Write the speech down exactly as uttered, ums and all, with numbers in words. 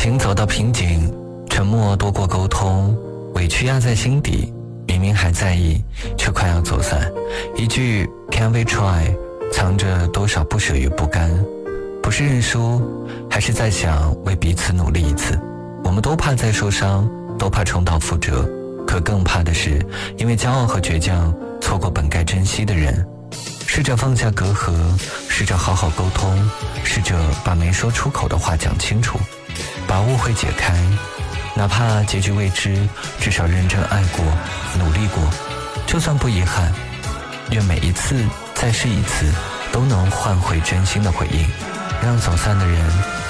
情走到瓶颈，沉默多过沟通，委屈压在心底，明明还在意，却快要走散。一句 Can we try， 藏着多少不舍与不甘。不是认输，还是在想为彼此努力一次。我们都怕再受伤，都怕重蹈覆辙，可更怕的是因为骄傲和倔强错过本该珍惜的人。试着放下隔阂，试着好好沟通，试着把没说出口的话讲清楚，把误会解开。哪怕结局未知，至少认真爱过，努力过，就算不遗憾，愿每一次再试一次都能换回真心的回应，让走散的人